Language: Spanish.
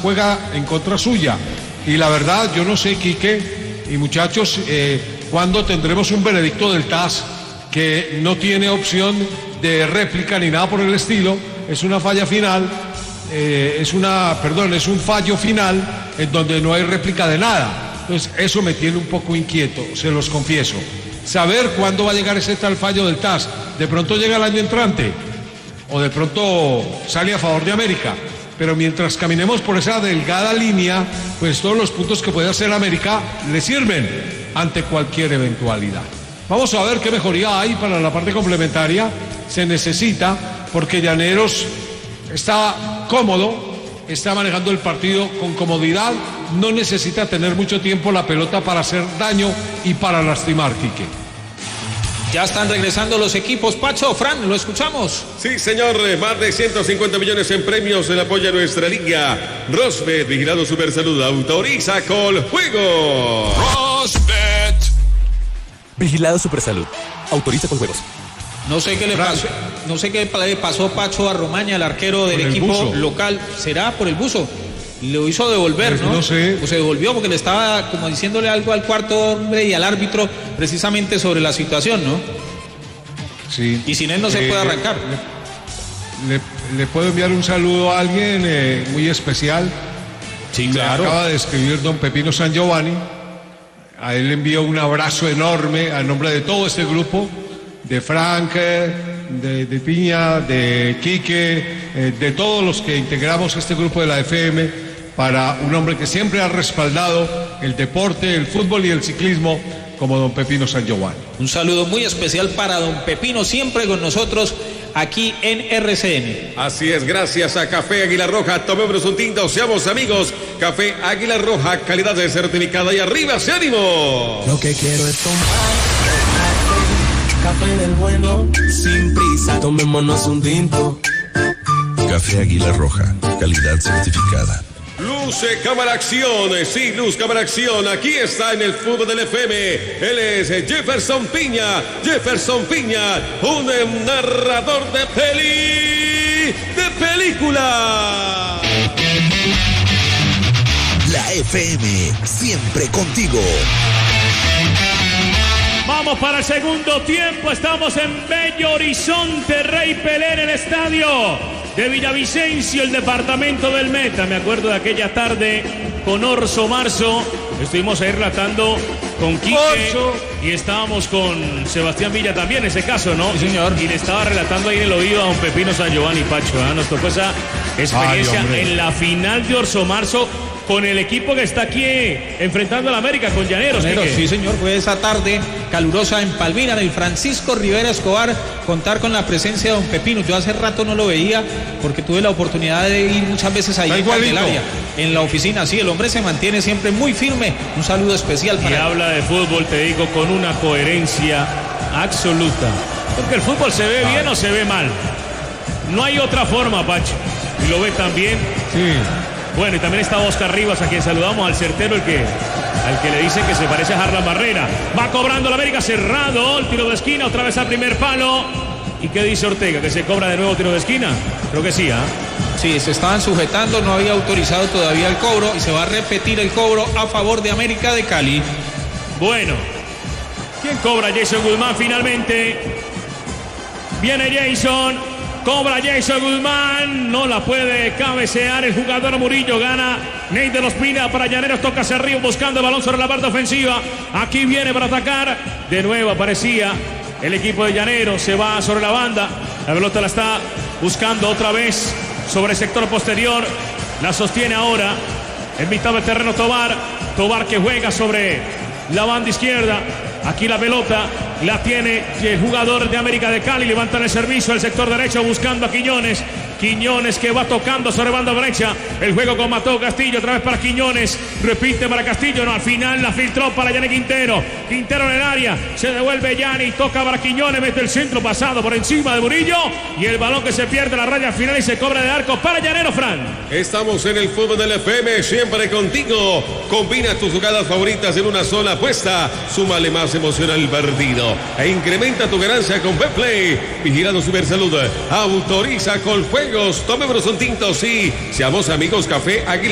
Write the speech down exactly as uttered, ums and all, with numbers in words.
juega en contra suya. Y la verdad, yo no sé, Quique y muchachos, eh, cuándo tendremos un veredicto del T A S que no tiene opción de réplica ni nada por el estilo. Es una falla final, eh, es una, perdón, es un fallo final en donde no hay réplica de nada. Entonces, eso me tiene un poco inquieto, se los confieso. Saber cuándo va a llegar ese tal fallo del T A S. De pronto llega el año entrante, o de pronto sale a favor de América. Pero mientras caminemos por esa delgada línea, pues todos los puntos que puede hacer América le sirven ante cualquier eventualidad. Vamos a ver qué mejoría hay para la parte complementaria. Se necesita, porque Llaneros está cómodo, está manejando el partido con comodidad, no necesita tener mucho tiempo la pelota para hacer daño y para lastimar, Quique. Ya están regresando los equipos. Pacho, Fran, ¿lo escuchamos? Sí, señor. Más de ciento cincuenta millones en premios en apoyo a nuestra liga. Rosbet, vigilado Supersalud, autoriza Coljuegos. Rosbet. Vigilado Supersalud, autoriza Coljuegos. No sé qué le pasó, no sé qué le pasó Pacho a Romaña, el arquero del equipo buzo. local. ¿Será por el buzo? Lo hizo devolver, ¿no? No sé. O se devolvió porque le estaba como diciéndole algo al cuarto hombre y al árbitro precisamente sobre la situación, ¿no? Sí. Y sin él no eh, se puede arrancar. Le, le, le puedo enviar un saludo a alguien eh, muy especial. Sí, claro. Me acaba de escribir don Pepino San Giovanni. A él le envío un abrazo enorme a nombre de todo este grupo, de Frank, de, de Piña, de Quique, eh, de todos los que integramos este grupo de la F M, para un hombre que siempre ha respaldado el deporte, el fútbol y el ciclismo, como don Pepino San Giovanni. Un saludo muy especial para don Pepino, siempre con nosotros aquí en R C N. Así es, gracias a Café Águila Roja. Tomémonos un tinto, seamos amigos. Café Águila Roja, calidad de certificada y arriba, ¡se ánimo! Lo que quiero es tomar café del bueno, sin prisa. Tomémonos un tinto. Café Águila Roja, calidad certificada. Luce Cámara Acción, sí, Luz Cámara Acción, aquí está en el fútbol del F M, él es Jefferson Piña, Jefferson Piña, un narrador de peli, de película. La F M, siempre contigo. Vamos para el segundo tiempo, estamos en Bello Horizonte, Rey Pelé en el estadio de Villavicencio, el departamento del Meta. Me acuerdo de aquella tarde con Orso Marzo, estuvimos ahí relatando con Quique Orso. Y estábamos con Sebastián Villa también en ese caso, ¿no? Sí, señor. Y le estaba relatando ahí en el oído a don Pepino San Giovanni, Pacho, ¿eh? Nos tocó esa experiencia Ay, en la final de Orso Marzo con el equipo que está aquí enfrentando a la América, con Llaneros. Llaneros sí, señor, fue esa tarde calurosa en Palmira, en el Francisco Rivera Escobar, contar con la presencia de don Pepino. Yo hace rato no lo veía porque tuve la oportunidad de ir muchas veces ahí en Candelaria, en la oficina. Sí, el hombre se mantiene siempre muy firme. Un saludo especial para y él. Habla de fútbol, te digo, con una coherencia absoluta. Porque el fútbol se ve bien o se ve mal. No hay otra forma, Pacho. Y lo ve también. Sí. Bueno, y también está Oscar Rivas, a quien saludamos, al certero, el que, al que le dice que se parece a Harlan Barrera. Va cobrando la América, cerrado, el tiro de esquina, otra vez al primer palo. ¿Y qué dice Ortega? ¿Que se cobra de nuevo tiro de esquina? Creo que sí, ¿ah? ¿eh? Sí, se estaban sujetando, no había autorizado todavía el cobro y se va a repetir el cobro a favor de América de Cali. Bueno, ¿quién cobra? Jason Guzmán finalmente. Viene Jason. Cobra Jason Guzmán, no la puede cabecear el jugador Murillo, gana Ney de los Pina para Llaneros, toca hacia arriba buscando el balón sobre la parte ofensiva, aquí viene para atacar, de nuevo aparecía el equipo de Llaneros, se va sobre la banda, la pelota la está buscando otra vez sobre el sector posterior, la sostiene ahora en mitad del terreno Tobar, Tobar que juega sobre la banda izquierda, aquí la pelota la tiene el jugador de América de Cali, levanta el servicio al sector derecho buscando a Quiñones, Quiñones que va tocando sobre banda derecha, el juego con Mateo Castillo, otra vez para Quiñones, repite para Castillo, no, al final la filtró para Yanni Quintero, Quintero en el área, se devuelve Yanni, toca para Quiñones, mete el centro pasado por encima de Murillo, y el balón que se pierde la raya final y se cobra de arco para Llanero, Fran. Estamos en el fútbol del F M, siempre contigo, combina tus jugadas favoritas en una sola apuesta, súmale más emoción al partido, e incrementa tu ganancia con Betplay, vigilando Supersalud, autoriza Coljuegos, tomémonos un tinto, sí, seamos amigos. Café Águila